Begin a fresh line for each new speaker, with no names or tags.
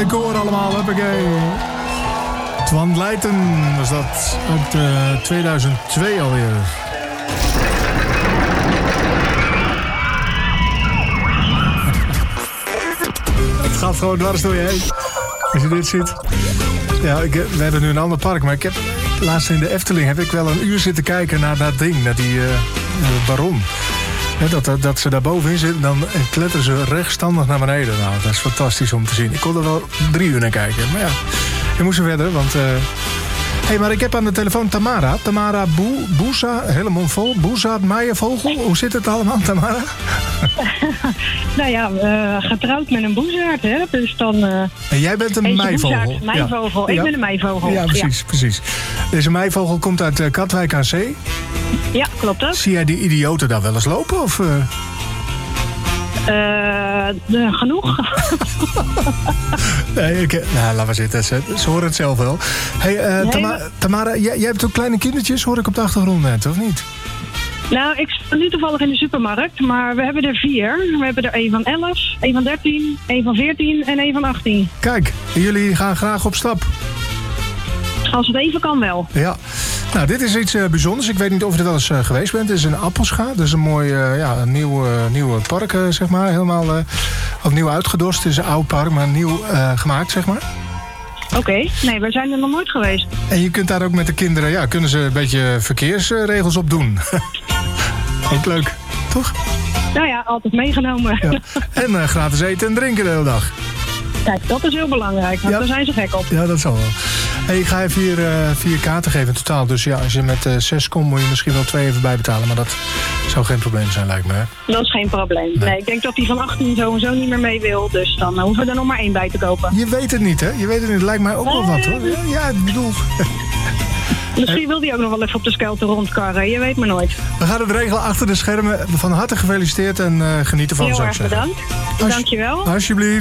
Ik hoor allemaal, huppakee. Twan Leijten was dat uit 2002 alweer. Het gaat gewoon dwars door je heen. Als je dit ziet. Ja, we hebben nu een ander park, maar ik heb laatst in de Efteling heb ik wel een uur zitten kijken naar dat ding, naar die baron. Ja, dat ze daar bovenin zitten, dan kletteren ze rechtstandig naar beneden. Nou, dat is fantastisch om te zien. Ik kon er wel 3 uur naar kijken. Maar ja, we moesten verder, want... Hey, maar ik heb aan de telefoon Tamara. Tamara Boeza, hele mond vol. Boezaat Meijervogel. Hoe zit het allemaal, Tamara?
Nou ja, getrouwd met een boezaard, hè. Dus dan...
En jij bent een meivogel.
Meivogel, ja. Ik ben een meivogel.
Ja, precies. Deze meivogel komt uit Katwijk aan Zee. Ja, klopt dat. Zie jij die idioten daar wel eens lopen, of...
Genoeg.
Nee, laat maar zitten. Ze horen het zelf wel. Hey, Tamara, jij hebt ook kleine kindertjes, hoor ik op de achtergrond net, of niet?
Nou, ik sta nu toevallig in de supermarkt, maar we hebben er 4. We hebben er 1 van 11, 1 van 13, 1 van 14 en 1 van 18.
Kijk, jullie gaan graag op stap.
Als het even kan wel.
Ja. Nou, dit is iets bijzonders. Ik weet niet of je er wel eens geweest bent. Het is een Appelscha. Dat is een mooi een nieuw park, zeg maar. Helemaal opnieuw uitgedost. Het is een oud park, maar nieuw gemaakt, zeg maar.
Oké. Nee, we zijn er nog nooit geweest.
En je kunt daar ook met de kinderen, kunnen ze een beetje verkeersregels op doen. Ook leuk, toch?
Nou ja, altijd meegenomen.
Ja. En gratis eten en drinken de hele dag.
Kijk, dat is heel belangrijk, want daar zijn ze gek op.
Ja, dat zal wel. Hey, ik ga je 4 kaarten geven in totaal. Dus ja, als je met 6 komt, moet je misschien wel 2 even bijbetalen. Maar dat zou geen probleem zijn, lijkt me. Hè?
Dat is geen probleem. Nee, ik denk dat die van 18 sowieso niet meer mee wil. Dus dan hoeven we er nog maar 1 bij te kopen.
Je weet het niet, hè? Je weet het niet. Het lijkt mij ook wel wat, hoor. Ja, ik bedoel...
Misschien wil die ook nog wel even op de skelter rondkarren. Je weet maar nooit.
We gaan het regelen achter de schermen. Van harte gefeliciteerd en geniet ervan, zou ik zeggen.
Heel erg bedankt. Dankjewel.
Alsjeblieft.